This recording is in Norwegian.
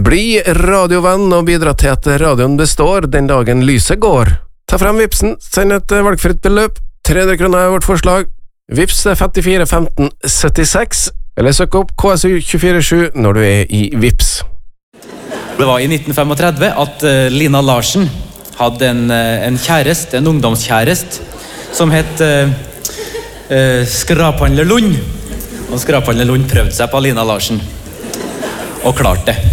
Bli radiovenn og bidra til at radioen består den dagen lyset går. Ta frem Vipsen, send et valgfritt beløp. 300 kroner er vårt forslag. Vips er 54 15 76, eller søk opp KSU 24/7 når du er i Vips. Det var i 1935 at Lina Larsen hadde en kjærest, en ungdomskjærest, som het Skraphandler Lund. Og Skraphandler Lund prøvde seg på Lina Larsen, og klarte det.